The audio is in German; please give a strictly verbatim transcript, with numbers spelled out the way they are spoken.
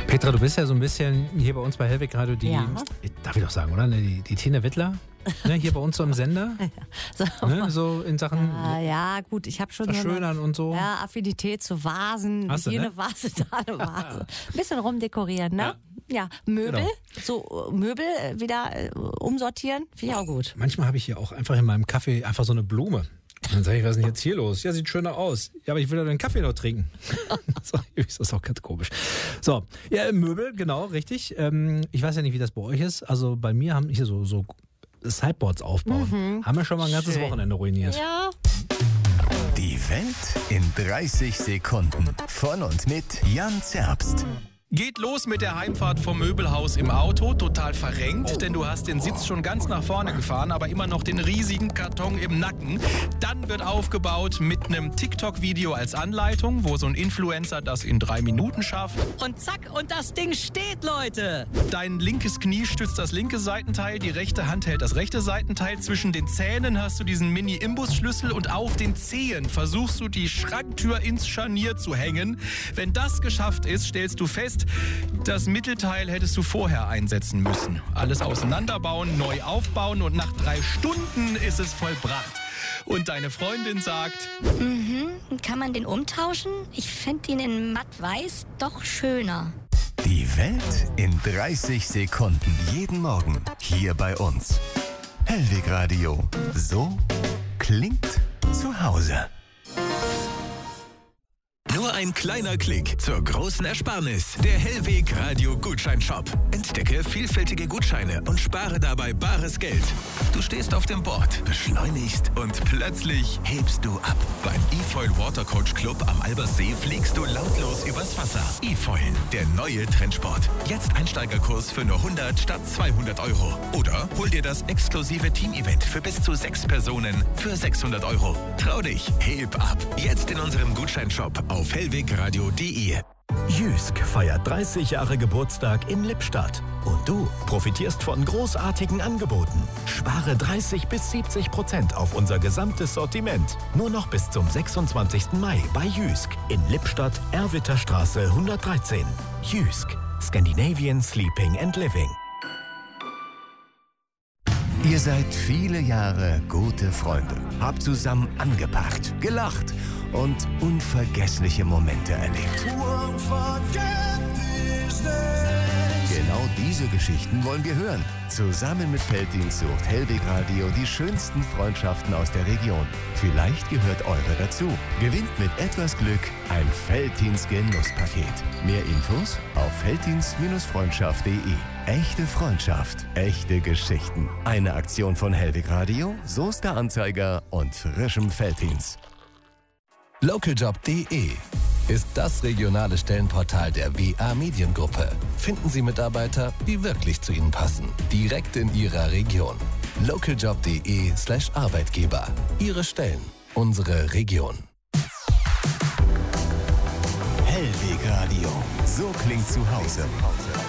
Petra, du bist ja so ein bisschen hier bei uns bei Hellweg Radio die, Ja. darf ich doch sagen, oder? Die, die Tine Wittler, ne, hier bei uns so im Sender, So, ne, so in Sachen ja, ja, gut, ich habe schon so Verschönern eine, und so. ja, Affinität zu Vasen. Hast du, hier ne? eine Vase, da eine Vase. Ein bisschen rumdekorieren, ne? Ja, Möbel, Genau. so äh, Möbel äh, wieder äh, umsortieren, finde ich auch gut. Manchmal habe ich hier auch einfach in meinem Kaffee einfach so eine Blume. Und dann sage ich, was ist denn jetzt hier los? Ja, sieht schöner aus. Ja, aber ich will doch den Kaffee noch trinken. So, das ist auch ganz komisch. So, ja, Möbel, genau, richtig. Ähm, ich weiß ja nicht, wie das bei euch ist. Also bei mir haben hier so, so Sideboards aufbauen. Mhm. Haben wir schon mal ein ganzes Schön. Wochenende ruiniert. Ja. Die Welt in dreißig Sekunden. Von und mit Jan Zerbst. Geht los mit der Heimfahrt vom Möbelhaus im Auto, total verrenkt, denn du hast den Sitz schon ganz nach vorne gefahren, aber immer noch den riesigen Karton im Nacken. Dann wird aufgebaut mit einem TikTok-Video als Anleitung, wo so ein Influencer das in drei Minuten schafft. Und zack, und das Ding steht, Leute. Dein linkes Knie stützt das linke Seitenteil, die rechte Hand hält das rechte Seitenteil. Zwischen den Zähnen hast du diesen Mini-Imbusschlüssel und auf den Zehen versuchst du die Schranktür ins Scharnier zu hängen. Wenn das geschafft ist, stellst du fest, das Mittelteil hättest du vorher einsetzen müssen. Alles auseinanderbauen, neu aufbauen und nach drei Stunden ist es vollbracht. Und deine Freundin sagt, Mhm. Kann man den umtauschen? Ich fände ihn in matt-weiß doch schöner. Die Welt in dreißig Sekunden. Jeden Morgen hier bei uns. Hellweg Radio. So klingt zu Hause. Nur ein kleiner Klick zur großen Ersparnis. Der Hellweg Radio Gutscheinshop. Entdecke vielfältige Gutscheine und spare dabei bares Geld. Du stehst auf dem Board, beschleunigst und plötzlich hebst du ab. Beim eFoil Watercoach Club am Albersee fliegst du lautlos übers Wasser. eFoil, der neue Trendsport. Jetzt Einsteigerkurs für nur hundert statt zweihundert Euro. Oder hol dir das exklusive Team-Event für bis zu sechs Personen für sechshundert Euro. Trau dich, heb ab. Jetzt in unserem Gutscheinshop auf hellwegradio punkt de. Jysk feiert dreißig Jahre Geburtstag in Lippstadt. Und du profitierst von großartigen Angeboten. Spare dreißig bis siebzig Prozent auf unser gesamtes Sortiment. Nur noch bis zum sechsundzwanzigsten Mai bei Jysk in Lippstadt, Erwitterstraße hundertdreizehn. Jysk, Scandinavian Sleeping and Living. Ihr seid viele Jahre gute Freunde, habt zusammen angepackt, gelacht und unvergessliche Momente erlebt. Genau diese Geschichten wollen wir hören. Zusammen mit Felddienst sucht Hellweg Radio die schönsten Freundschaften aus der Region. Vielleicht gehört eure dazu. Gewinnt mit etwas Glück ein Felddienst-Genusspaket. Mehr Infos auf felddienst Freundschaft punkt de. Echte Freundschaft, echte Geschichten. Eine Aktion von Hellweg Radio, Soester Anzeiger und frischem Felddienst. localjob punkt de ist das regionale Stellenportal der W A Mediengruppe. Finden Sie Mitarbeiter, die wirklich zu Ihnen passen. Direkt in Ihrer Region. localjob punkt de slash Arbeitgeber. Ihre Stellen, unsere Region. Hellweg Radio. So klingt zu Hause.